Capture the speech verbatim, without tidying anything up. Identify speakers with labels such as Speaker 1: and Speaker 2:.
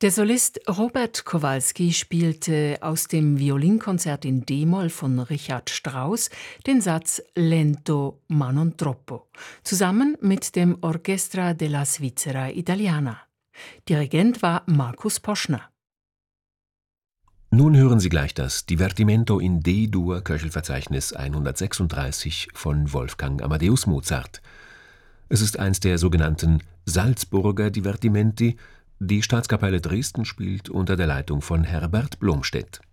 Speaker 1: Der Solist Robert Kowalski spielte aus dem Violinkonzert in D-Moll von Richard Strauss den Satz Lento ma non troppo, zusammen mit dem Orchestra della Svizzera Italiana. Dirigent war Markus Poschner.
Speaker 2: Nun hören Sie gleich das Divertimento in D-Dur Köchelverzeichnis hundertsechsunddreißig von Wolfgang Amadeus Mozart. Es ist eins der sogenannten Salzburger Divertimenti. Die Staatskapelle Dresden spielt unter der Leitung von Herbert Blomstedt.